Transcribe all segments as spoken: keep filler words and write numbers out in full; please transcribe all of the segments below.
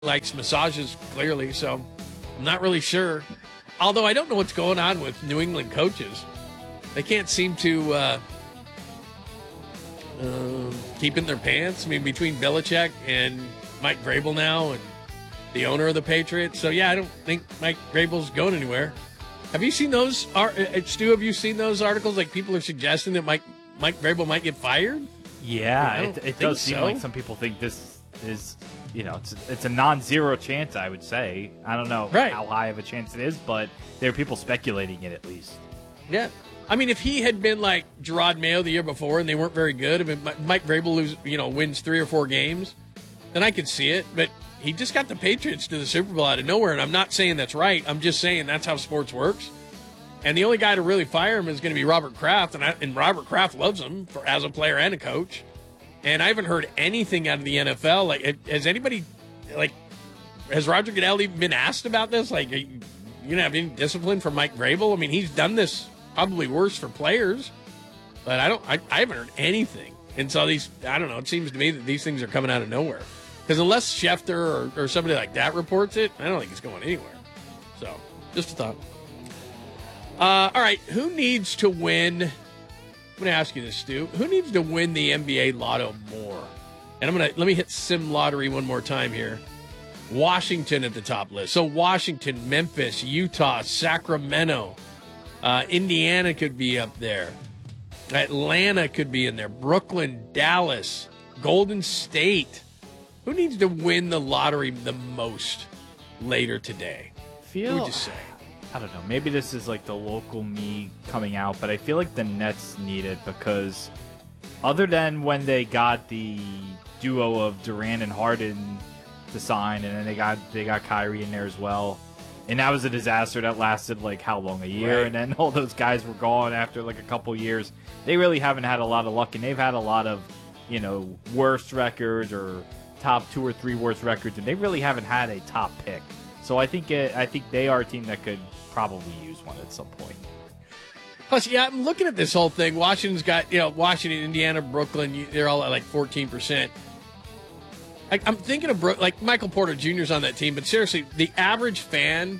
likes massages, clearly, so I'm not really sure. Although I don't know what's going on with New England coaches. They can't seem to uh, uh, keep in their pants. I mean, between Belichick and Mike Vrabel now and the owner of the Patriots. So, yeah, I don't think Mike Vrabel's going anywhere. Have you seen those, uh, Stu, have you seen those articles? Like, people are suggesting that Mike Mike Vrabel might get fired? Yeah, it, it does seem so. like some people think this is, you know, it's, it's a non-zero chance, I would say. I don't know right. how high of a chance it is, but there are people speculating it at least. Yeah. I mean, if he had been like Gerard Mayo the year before and they weren't very good, I mean, Mike Vrabel lose, you know, wins three or four games, then I could see it. But he just got the Patriots to the Super Bowl out of nowhere, and I'm not saying that's right. I'm just saying that's how sports works. And the only guy to really fire him is going to be Robert Kraft, and, I, and Robert Kraft loves him for, as a player and a coach. And I haven't heard anything out of the N F L. Like, has anybody, like, has Roger Goodell even been asked about this? Like, are you, you gonna have any discipline for Mike Vrabel? I mean, he's done this probably worse for players, but I don't. I, I haven't heard anything. And so these, I don't know. It seems to me that these things are coming out of nowhere. Because unless Schefter or, or somebody like that reports it, I don't think it's going anywhere. So, just a thought. Uh, all right, who needs to win? I'm going to ask you this, Stu. Who needs to win the N B A Lotto more? And I'm going to let me hit Sim Lottery one more time here. Washington at the top list. So Washington, Memphis, Utah, Sacramento, uh, Indiana could be up there. Atlanta could be in there. Brooklyn, Dallas, Golden State. Who needs to win the lottery the most later today? Feel, Who would you say? I don't know. Maybe this is like the local me coming out, but I feel like the Nets need it because other than when they got the duo of Durant and Harden to sign, and then they got they got Kyrie in there as well, and that was a disaster that lasted like how long, a year, right. And then all those guys were gone after like a couple years. They really haven't had a lot of luck, and they've had a lot of, you know, worst records or top two or three worst records, and they really haven't had a top pick. So I think it, I think they are a team that could probably use one at some point. Plus, yeah, I'm looking at this whole thing. Washington's got, you know, Washington, Indiana, Brooklyn, they're all at like fourteen percent. Like, I'm thinking of, Bro- like, Michael Porter Junior's on that team, but seriously, the average fan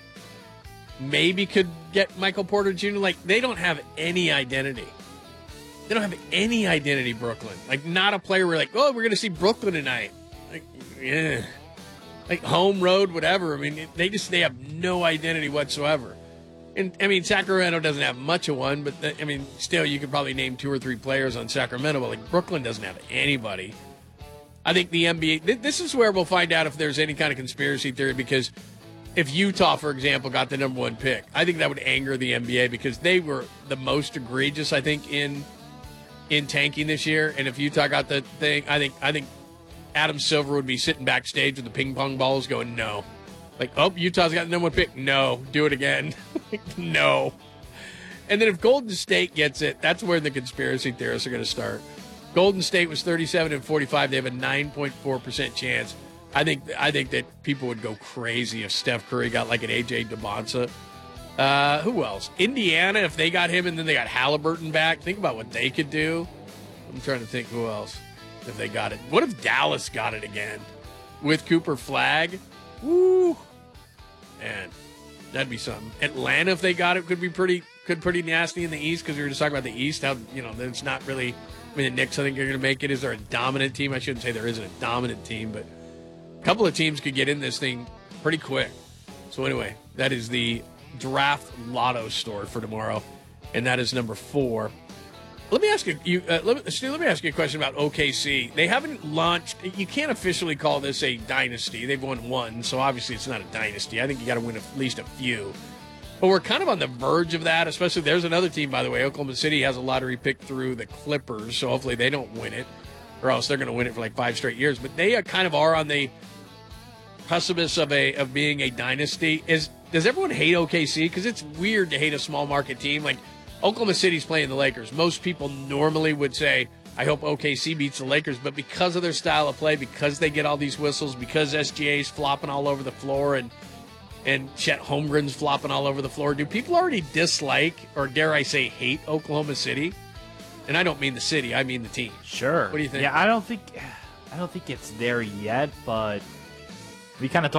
maybe could get Michael Porter Junior Like, they don't have any identity. They don't have any identity, Brooklyn. Like, not a player where, like, oh, we're going to see Brooklyn tonight. Like, yeah. Like, home, road, whatever. I mean, they just, they have no identity whatsoever. And, I mean, Sacramento doesn't have much of one, but, the, I mean, still, you could probably name two or three players on Sacramento, but, like, Brooklyn doesn't have anybody. I think the N B A, th- this is where we'll find out if there's any kind of conspiracy theory, because if Utah, for example, got the number one pick, I think that would anger the N B A because they were the most egregious, I think, in in tanking this year. And if Utah got the thing, I think I think Adam Silver would be sitting backstage with the ping pong balls going, no. Like, oh, Utah's got the number one pick. No, do it again. No. And then if Golden State gets it, that's where the conspiracy theorists are going to start. Golden State was thirty-seven and forty-five. They have a nine point four percent chance. I think I think that people would go crazy if Steph Curry got like an A J DeBonsa. Uh, who else? Indiana, if they got him and then they got Halliburton back, think about what they could do. I'm trying to think who else if they got it. What if Dallas got it again with Cooper Flag? Woo! Man, that'd be something. Atlanta, if they got it, could be pretty could pretty nasty in the East because we were just talking about the East. How, you know, it's not really. I mean, the Knicks, I think, are going to make it. Is there a dominant team? I shouldn't say there isn't a dominant team, but a couple of teams could get in this thing pretty quick. So anyway, that is the draft lotto store for tomorrow, and that is number four. Let me ask you, you uh, let, me, Stu, let me ask you a question about O K C. They haven't launched. You can't officially call this a dynasty. They've won one, so obviously it's not a dynasty. I think you got to win at least a few. But we're kind of on the verge of that, especially there's another team, by the way. Oklahoma City has a lottery pick through the Clippers, so hopefully they don't win it, or else they're going to win it for like five straight years. But they are kind of are on the precipice of a of being a dynasty. Is does everyone hate O K C? Because it's weird to hate a small market team. Like Oklahoma City's playing the Lakers. Most people normally would say, I hope O K C beats the Lakers, but because of their style of play, because they get all these whistles, because S G A's flopping all over the floor, and and Chet Holmgren's flopping all over the floor, do people already dislike, or dare I say hate, Oklahoma City? And I don't mean the city, I mean the team. Sure. What do you think? Yeah, I don't think I don't think it's there yet, but We kind of